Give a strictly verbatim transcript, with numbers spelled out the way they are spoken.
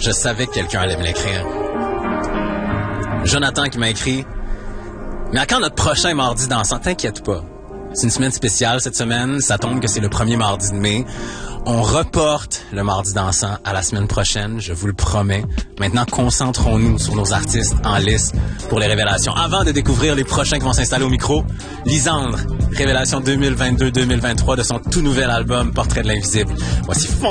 Je savais que quelqu'un allait me l'écrire. Jonathan qui m'a écrit « Mais à quand notre prochain mardi dansant? T'inquiète pas. C'est une semaine spéciale cette semaine. Ça tombe que c'est le premier mardi de mai. On reporte le mardi dansant à la semaine prochaine, je vous le promets. Maintenant, concentrons-nous sur nos artistes en lice pour les révélations. Avant de découvrir les prochains qui vont s'installer au micro, Lisandre, révélation deux mille vingt-deux deux mille vingt-trois de son tout nouvel album Portrait de l'invisible. Voici